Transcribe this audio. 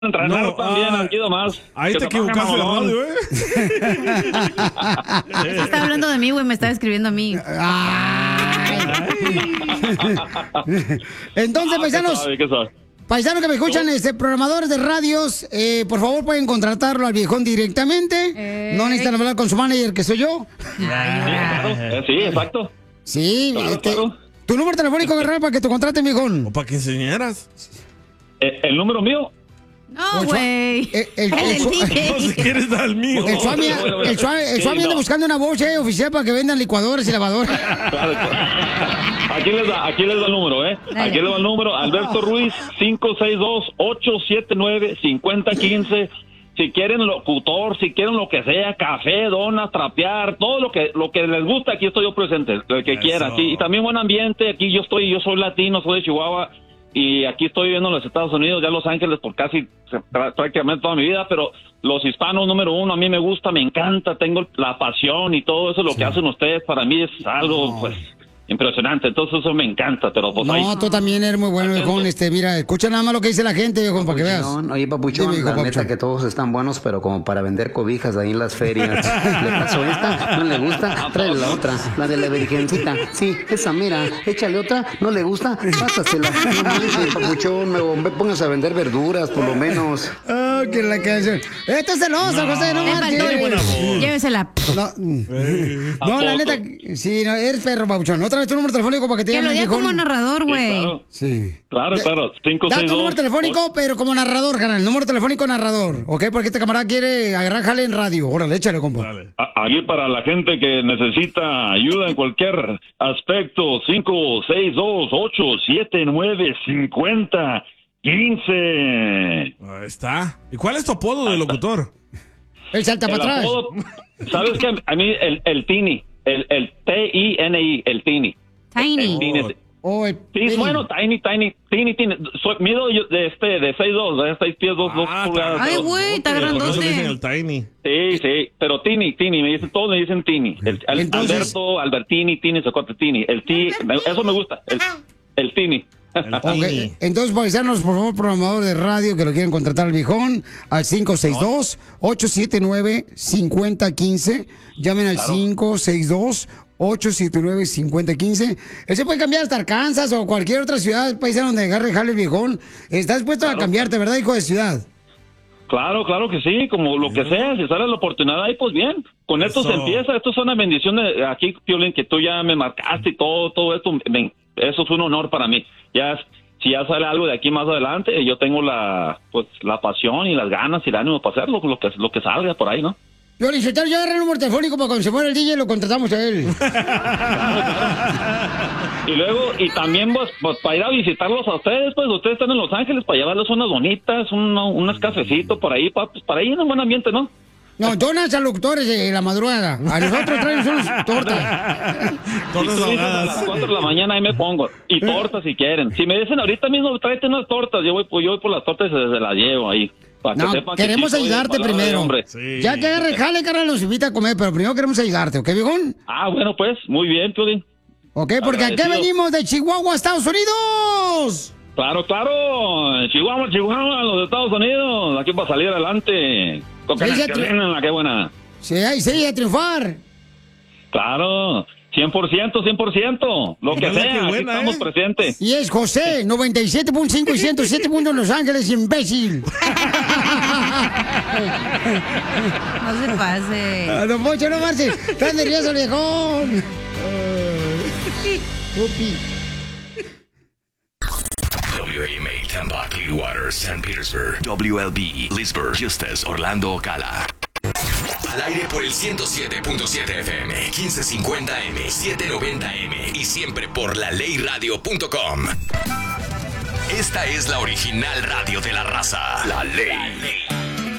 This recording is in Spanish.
entrenar también aquí nomás. Ahí te equivocaste de radio, Está hablando de mí, güey, me está escribiendo a mí. Entonces, paisanos que me escuchan, programadores de radios, por favor pueden contratarlo al viejón directamente. No necesitan hablar con su manager, que soy yo. Sí, exacto. Sí, claro. Tu número telefónico, Guerrero, para que te contraten, viejón. O para que enseñaras. ¿El número mío? No, güey. No, si quieres dar el mío. El Suami anda buscando una voz oficial para que vendan licuadoras y lavadoras. Aquí les da el número, Aquí les da el número. Alberto Ruiz, 562-879-5015. Si quieren locutor, si quieren lo que sea, café, donas, trapear, todo lo que les gusta, aquí estoy yo presente, lo que quieran. Sí, y también buen ambiente, aquí yo soy latino, soy de Chihuahua. Y aquí estoy viviendo en los Estados Unidos, ya Los Ángeles por casi prácticamente toda mi vida, pero los hispanos número uno, a mí me gusta, me encanta, tengo la pasión y todo eso, lo que hacen ustedes para mí es algo, pues, impresionante. Entonces eso me encanta, pero pues no, tú también eres muy bueno, viejón. Mira, escucha nada más lo que dice la gente, viejón, para que veas. Oye, papuchón, Dime, la neta que todos están buenos, pero como para vender cobijas ahí en las ferias. ¿Le pasó esta? ¿No le gusta? Tráele la otra, la de la virgencita. Sí, esa, mira, échale otra. ¿No le gusta? Pásasela. No manches, papuchón, me pongas a vender verduras, por lo menos. Oh, que la canción. Esto es celoso, José, no marches. Llévesela. No, la neta, sí, no, eres perro, papuchón. Otra vez tu número telefónico para que te llamen. Que lo diga como narrador, güey. Sí. Claro. 562. Da tu número telefónico, pero como narrador, canal. Número telefónico narrador, ¿ok? Porque este camarada quiere agarrar jale en radio. Órale, échale, compa. Aquí para la gente que necesita ayuda en cualquier aspecto, 562-879-5015. Ahí está. ¿Y cuál es tu apodo de locutor? El salta para atrás. ¿Sabes qué? A mí el Tini, el T-I-N-I, el Tini. Tiny. Sí, bueno, Tiny. Mido yo de 6'2", 6 pies, 2 pulgadas. Ay, güey, está grandote. El Tiny. Sí, pero Tini, todos me dicen Tini. Entonces, Albertini, Socote, Tini. Eso me gusta, el Tini. Okay. Entonces, paisanos, por favor, programador de radio que lo quieren contratar al viejón, al 562-879-5015. Llamen al 562-879-5015. Él se puede cambiar hasta Arkansas o cualquier otra ciudad, paisano, donde agarre jale el viejón. ¿Estás dispuesto a cambiarte, verdad, hijo de ciudad? Claro que sí, como lo que sea, si sale la oportunidad ahí, pues bien. Con esto se empieza, esto es una bendición de aquí, Piolín, que tú ya me marcaste y todo esto, eso es un honor para mí. Ya, si ya sale algo de aquí más adelante, yo tengo la pasión y las ganas y el ánimo para hacerlo, lo que salga por ahí, ¿no? Yo agarré el número telefónico para cuando se muera el DJ lo contratamos a él. Y luego, y también pues para ir a visitarlos a ustedes, pues ustedes están en Los Ángeles, para llevarles unas bonitas, unas cafecitos por ahí, para ir en un buen ambiente, ¿no? No, donas a locutores de la madrugada. A nosotros traen unas tortas. Tortas ahogadas. A las 4 de la mañana ahí me pongo. Y tortas si quieren. Si me dicen ahorita mismo, tráete unas tortas, yo voy por las tortas y se las llevo ahí. No, queremos ayudarte primero. Sí. Ya que agarre jale, carnal, nos invita a comer, pero primero queremos ayudarte, ¿ok, viejón? Bueno, pues, muy bien, Piolín. Ok, porque aquí venimos de Chihuahua, Estados Unidos. Claro, Chihuahua, los Estados Unidos, aquí para salir adelante. Qué buena. Sí, a triunfar. Claro, 100%, lo que sea, aquí estamos presentes. Y es José, 97.5 y 107.1 en Los Ángeles, imbécil. No se pase. Don Poncho, no marches. Estás nervioso, viejón. WMA Tampa, Clearwater, St. Petersburg. WLB, Leesburg, Eustis, Orlando, Ocala. Al aire por el 107.7 FM, 1550M, 790M y siempre por LaLeyRadio.com. Esta es la original radio de la raza. La Ley.